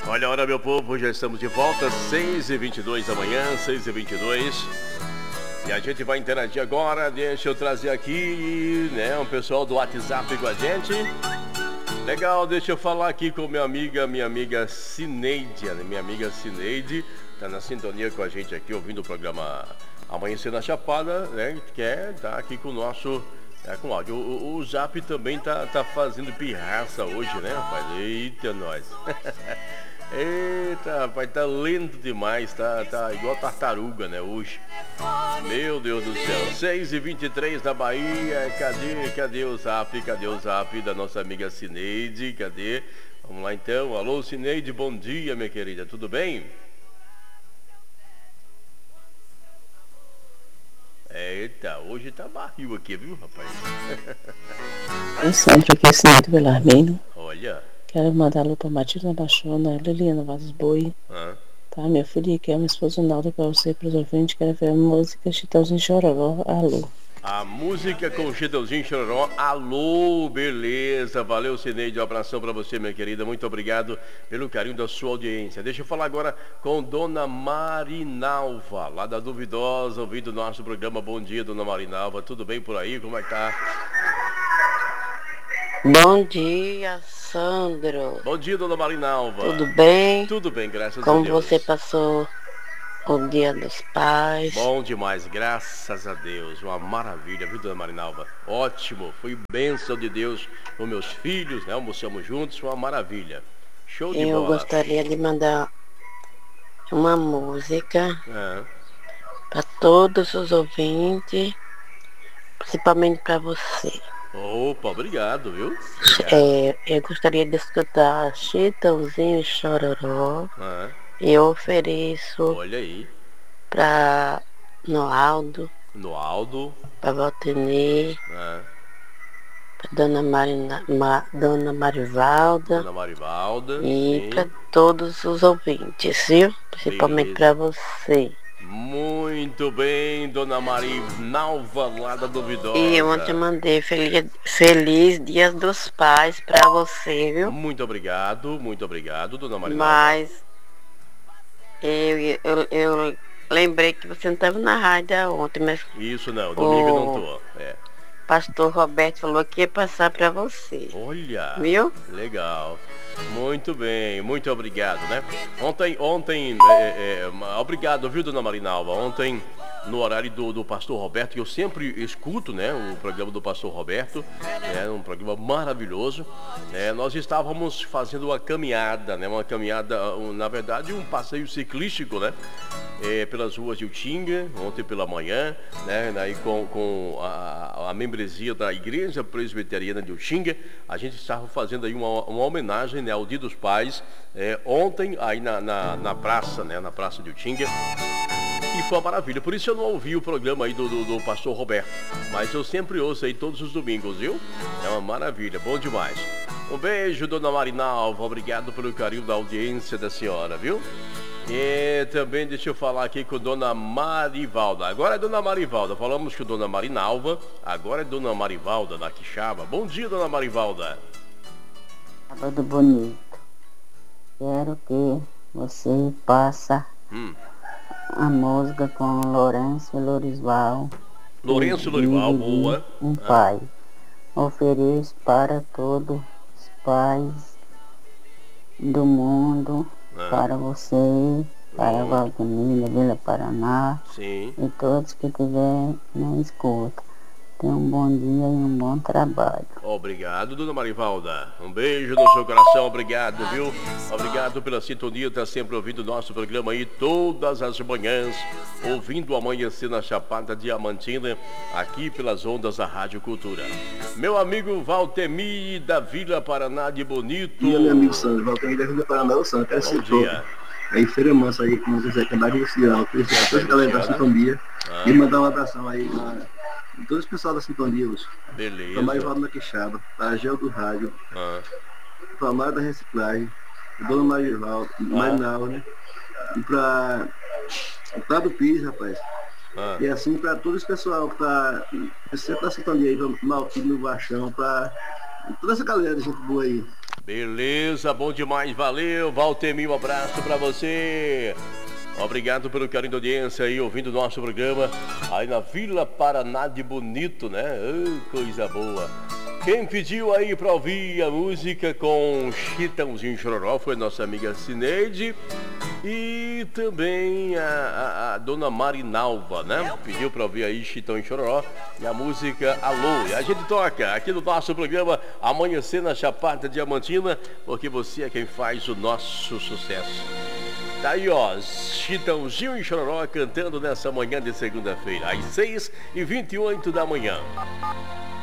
Olha a hora, meu povo, já estamos de volta, 6h22 da manhã, 6h22. E a gente vai interagir agora, deixa eu trazer aqui, né, um pessoal do WhatsApp com a gente. Legal, deixa eu falar aqui com minha amiga Cineide, minha amiga Cineide, tá na sintonia com a gente aqui, ouvindo o programa Amanhecer na Chapada, né, quer tá aqui com o nosso, com áudio. O Zap também tá fazendo pirraça hoje, né, rapaz? Eita, nós. Eita, rapaz, tá lento demais, tá igual tartaruga, né, hoje. Meu Deus do céu, 6h23 da Bahia, cadê o Zap da nossa amiga Cineide, cadê? Vamos lá então, alô Cineide, bom dia minha querida, tudo bem? Eita, hoje tá barril aqui, viu, rapaz? Eu sempre aqui, Cineide Belarmino. Olha. Quero mandar alô pra Matilda Machona, Liliana Vazos Boi. Tá, minha filha, que é minha esposa Nalda, pra você, pros ouvintes, quero ver a música Chitãozinho Chororó, alô. A música com Chitãozinho Chororó, alô, beleza, valeu Cineide, um abração pra você, minha querida, muito obrigado pelo carinho da sua audiência. Deixa eu falar agora com Dona Marinalva, lá da Duvidosa, ouvindo o nosso programa. Bom dia, Dona Marinalva, tudo bem por aí, como é que tá? Bom dia, Sandro. Bom dia, Dona Marinalva. Tudo bem? Tudo bem, graças a Como Deus. você passou o Dia dos Pais? Bom demais, graças a Deus. Uma maravilha, viu, Dona Marinalva? Ótimo, foi bênção de Deus com meus filhos, né? Almoçamos juntos, uma maravilha. Show de bola. Eu gostaria de mandar uma música para todos os ouvintes, principalmente para você. Opa, obrigado, viu? Eu gostaria de escutar Chitãozinho Chororó. Eu ofereço. Olha aí. Pra Noaldo. Pra Valtenê. Pra Dona Marivalda. E pra todos os ouvintes, viu? Principalmente pra você. Muito bem, Dona Marinalva, lá da Duvidosa. E ontem eu mandei feliz Dia dos Pais pra você, viu? Muito obrigado, Dona Marinalva. Mas eu lembrei que você não estava na rádio ontem, mas... Isso não, domingo eu não tô. Pastor Roberto falou que ia passar para você. Olha, viu? Legal. Muito bem, muito obrigado, né? Ontem, obrigado, viu, Dona Marinalva? Ontem, no horário do Pastor Roberto, que eu sempre escuto, né? O programa do Pastor Roberto, um programa maravilhoso. Nós estávamos fazendo uma caminhada, né? Uma caminhada, na verdade, um passeio ciclístico, né? Pelas ruas de Utinga, ontem pela manhã, né? Daí com a membresia da Igreja Presbiteriana de Utinga, a gente estava fazendo aí uma homenagem, né, ao Dia dos Pais, ontem aí na praça, né? Na praça de Utinga. E foi uma maravilha, por isso eu não ouvi o programa aí do Pastor Roberto, mas eu sempre ouço aí todos os domingos, viu? É uma maravilha, bom demais. Um beijo, Dona Marinalva, obrigado pelo carinho da audiência da senhora, viu? E também deixa eu falar aqui com Dona Marivalda. Agora é Dona Marivalda, falamos com Dona Marinalva, agora é Dona Marivalda da Quixaba. Bom dia, Dona Marivalda. Sábado bonito. Quero que você passe a música com Lourenço e Lourival. Boa. Pai. Ofereço para todos os pais do mundo, para você, para a Valdenir, Vila Paraná. Sim. E todos que estiverem na escuta. Tenha um bom dia e um bom trabalho. Obrigado, Dona Marivalda. Um beijo no seu coração, obrigado, viu? Obrigado pela sintonia, tá sempre ouvindo o nosso programa aí todas as manhãs, ouvindo o Amanhecer na Chapada Diamantina, aqui pelas ondas da Rádio Cultura. Meu amigo Valtemir da Vila Paraná de Bonito. E meu amigo Sandro, Valtemir da Vila Paraná, o Sandro, quero ser todo. Aí, Feira Mansa aí, como você quer, Mário Luciano, toda a galera da Sintonia. E mandar um abração aí todos os pessoal da Sintonia hoje. Beleza. Pra Marivaldo na Quixaba, pra Gel do Rádio, pra Mário da Reciclagem, pra Dona Marinalva, né? E pra Otávio Pires, rapaz. E assim pra todo esse pessoal que tá sempre na Sintonia aí, pra Maltino no Baixão, pra toda essa galera de gente boa aí. Beleza, bom demais, valeu, Valtemir, um abraço pra você. Obrigado pelo carinho da audiência aí, ouvindo o nosso programa aí na Vila Paraná de Bonito, né? Coisa boa. Quem pediu aí pra ouvir a música com Chitãozinho Chororó foi a nossa amiga Cineide e também a dona Marinalva, né? Pediu pra ouvir aí Chitãozinho Chororó e a música Alô. E a gente toca aqui no nosso programa Amanhecer na Chapada Diamantina, porque você é quem faz o nosso sucesso. Tá aí, ó, Chitãozinho e Chororó cantando nessa manhã de segunda-feira, às 6h28 da manhã.